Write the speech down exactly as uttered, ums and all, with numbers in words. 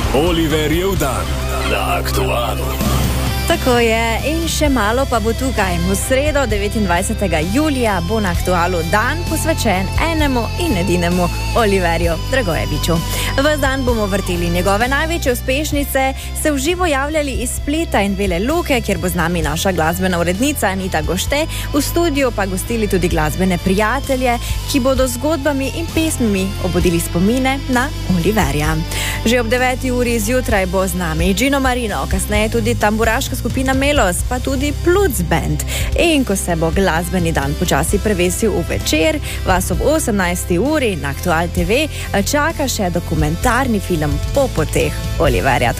Oliverjev dan na Aktualu. Tako je, in še malo pa bo tukaj. V sredo, devetindvajsetega julija, bo na Aktualu dan posvečen enemu in edinemu Oliverju Dragojeviću. Ves dan bomo vrteli njegove največje uspešnice, se v živo javljali iz Splita in Vele Luke, kjer bo z nami naša glasbena urednica Anita Gošte, v studiu pa gostili tudi glasbene prijatelje, ki bodo z zgodbami in pesmimi obudili spomine na Oliverja. Že ob deveti uri zjutraj bo z nami Gino Marino, kasneje tudi tamburaška skupina Melos, pa tudi Pluc Band. In ko se bo glasbeni dan počasi prevesil v večer, vas ob osemnajsti uri na Aktual T V čaka še dokumentarni film Po poteh Oliverja.